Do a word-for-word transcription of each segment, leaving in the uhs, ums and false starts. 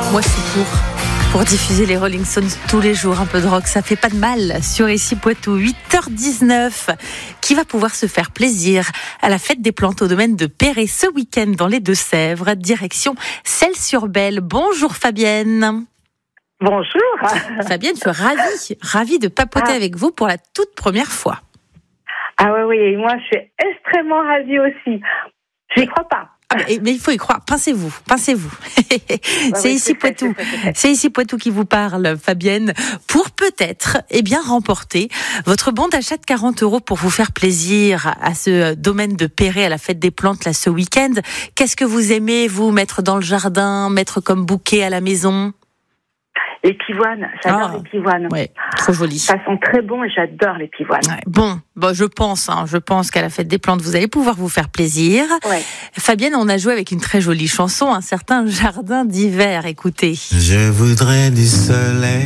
Moi, je suis pour. Pour diffuser les Rolling Stones tous les jours, un peu de rock, ça fait pas de mal. Sur ici Poitou, huit heures dix-neuf, qui va pouvoir se faire plaisir à la fête des plantes au domaine de Perret ce week-end dans les Deux-Sèvres, direction Celles-sur-Belle. Bonjour Fabienne. Bonjour. Fabienne, je suis ravie, ravie de papoter ah. avec vous pour la toute première fois. Ah oui, oui, et moi je suis extrêmement ravie aussi. Je n'y crois pas. Ah mais, mais il faut y croire. Pincez-vous, pincez-vous. c'est, oui, ici Poitou. c'est ici Poitou qui vous parle, Fabienne, pour peut-être, eh bien, remporter votre bon d'achat de quarante euros pour vous faire plaisir à ce domaine de Perret, à la fête des plantes, là, ce week-end. Qu'est-ce que vous aimez, vous, mettre dans le jardin, mettre comme bouquet à la maison? Les pivoines, j'adore ah, les pivoines. Ouais, trop joli. Ça sent très bon et j'adore les pivoines. Ouais, bon, bon, je pense, hein, je pense qu'à la fête des plantes, vous allez pouvoir vous faire plaisir. Ouais. Fabienne, on a joué avec une très jolie chanson, un certain jardin d'hiver. Écoutez. Je voudrais du soleil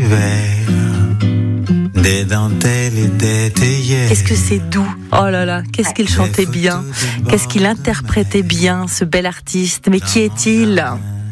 vert, des dentelles et des théières. Qu'est-ce que c'est doux. Oh là là, qu'est-ce ouais. qu'il chantait bien. Qu'est-ce qu'il interprétait bien, ce bel artiste. Mais qui est-il ?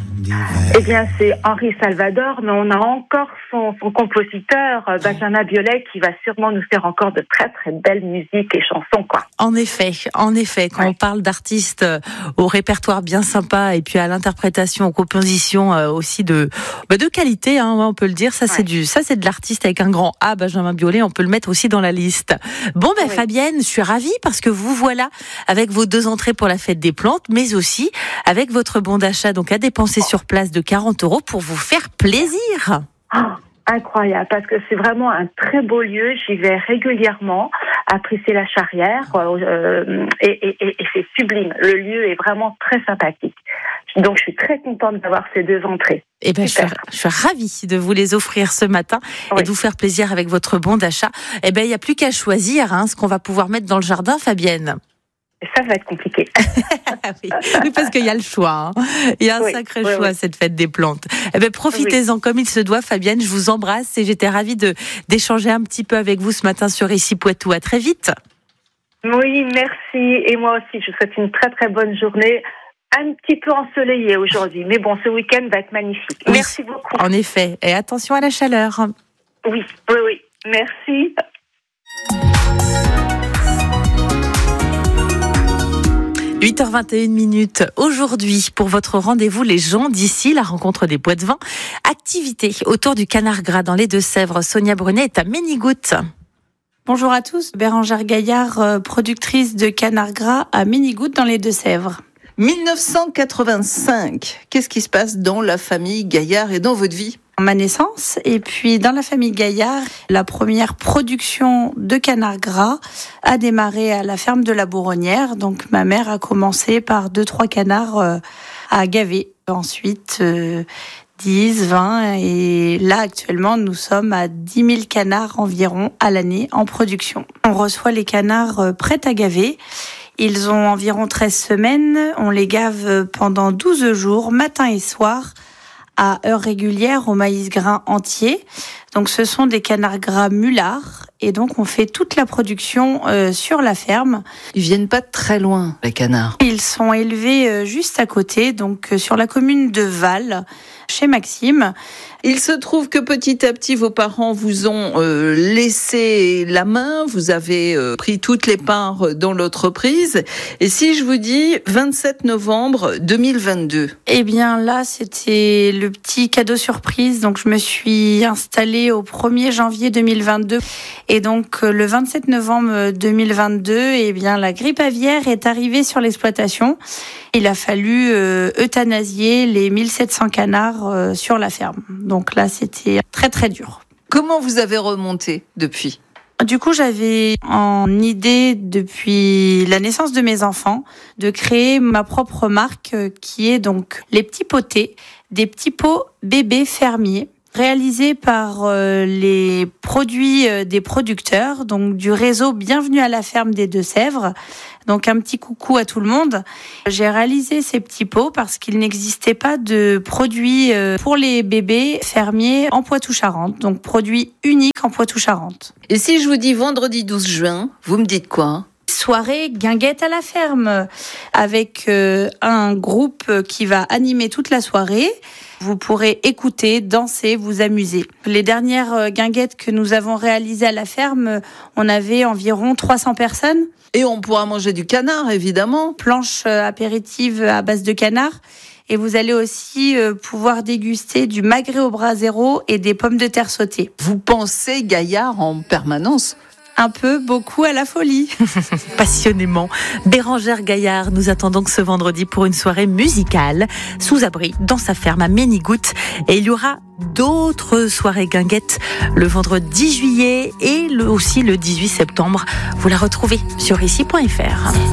Eh bien, c'est Henri Salvador, mais on a encore son, son compositeur, Benjamin Biolay, qui va sûrement nous faire encore de très très belles musiques et chansons, quoi. En effet, en effet, quand ouais. on parle d'artistes au répertoire bien sympa et puis à l'interprétation, aux compositions aussi de bah de qualité, hein, on peut le dire. Ça ouais. c'est du, ça c'est de l'artiste avec un grand A, Benjamin Biolay. On peut le mettre aussi dans la liste. Bon, ben oui. Fabienne, je suis ravie parce que vous voilà avec vos deux entrées pour la fête des plantes, mais aussi avec votre bon d'achat, donc à dépenser oh. sur place de quarante euros pour vous faire plaisir. Oh, incroyable, parce que c'est vraiment un très beau lieu. J'y vais régulièrement à Prissé-la-Charrière euh, et, et, et, et c'est sublime. Le lieu est vraiment très sympathique. Donc, je suis très contente d'avoir ces deux entrées. Eh ben, je suis, je suis ravie de vous les offrir ce matin oui. et de vous faire plaisir avec votre bon d'achat. Eh ben, il n'y a plus qu'à choisir hein, ce qu'on va pouvoir mettre dans le jardin, Fabienne. Ça va être compliqué. oui. oui, parce qu'il y a le choix. Hein. Il y a un oui, sacré oui, choix à oui. cette fête des plantes. Eh ben, profitez-en oui. comme il se doit, Fabienne. Je vous embrasse et j'étais ravie de, d'échanger un petit peu avec vous ce matin sur Ici Poitou. À très vite. Oui, merci. Et moi aussi, je vous souhaite une très très bonne journée. Un petit peu ensoleillée aujourd'hui. Mais bon, ce week-end va être magnifique. Oui, merci beaucoup. En effet. Et attention à la chaleur. Oui, oui, oui. Merci. huit heures vingt et une minutes aujourd'hui pour votre rendez-vous Les gens d'ici, la rencontre des bois de vin. Activité autour du canard gras dans les Deux-Sèvres. Sonia Brunet est à Ménigoutte. Bonjour à tous, Bérangère Gaillard, productrice de canard gras à Ménigoutte dans les Deux-Sèvres. dix-neuf cent quatre-vingt-cinq, qu'est-ce qui se passe dans la famille Gaillard et dans votre vie ? Ma naissance, et puis dans la famille Gaillard, la première production de canard gras a démarré à la ferme de la Bourronnière. Donc ma mère a commencé par deux trois canards à gaver. Ensuite euh, dix, vingt et là actuellement nous sommes à dix mille canards environ à l'année en production. On reçoit les canards prêts à gaver. Ils ont environ treize semaines. On les gave pendant douze jours, matin et soir, à heure régulière au maïs grain entier. Donc ce sont des canards gras mulards et donc on fait toute la production euh, sur la ferme. Ils viennent pas de très loin, les canards. Ils sont élevés euh, juste à côté, donc euh, sur la commune de Val, chez Maxime. Il se trouve que petit à petit, vos parents vous ont euh, laissé la main, vous avez euh, pris toutes les parts dans l'entreprise. Et si je vous dis vingt-sept novembre deux mille vingt-deux ? Eh bien là, c'était le petit cadeau surprise. Donc je me suis installée au premier janvier deux mille vingt-deux. Et donc le vingt-sept novembre deux mille vingt-deux, eh bien la grippe aviaire est arrivée sur l'exploitation. Il a fallu euh, euthanasier les mille sept cents canards euh, sur la ferme. Donc là, c'était très très dur. Comment vous avez remonté depuis ? Du coup, j'avais en idée depuis la naissance de mes enfants de créer ma propre marque euh, qui est donc les petits potés, des petits pots bébés fermiers. Réalisé par euh, les produits euh, des producteurs, donc du réseau Bienvenue à la ferme des Deux-Sèvres. Donc un petit coucou à tout le monde. J'ai réalisé ces petits pots parce qu'il n'existait pas de produits euh, pour les bébés fermiers en Poitou-Charentes. Donc produit unique en Poitou-Charentes. Et si je vous dis vendredi douze juin, vous me dites quoi ? Soirée guinguette à la ferme avec euh, un groupe qui va animer toute la soirée. Vous pourrez écouter, danser, vous amuser. Les dernières guinguettes que nous avons réalisées à la ferme, on avait environ trois cents personnes. Et on pourra manger du canard, évidemment. Planche apéritive à base de canard. Et vous allez aussi pouvoir déguster du magret au brasero et des pommes de terre sautées. Vous pensez Gaillard en permanence ? Un peu, beaucoup à la folie. Passionnément. Bérangère Gaillard nous attend donc ce vendredi pour une soirée musicale sous abri dans sa ferme à Ménigoutte. Et il y aura d'autres soirées guinguettes le vendredi dix juillet et le, aussi le dix-huit septembre. Vous la retrouvez sur ici point f r.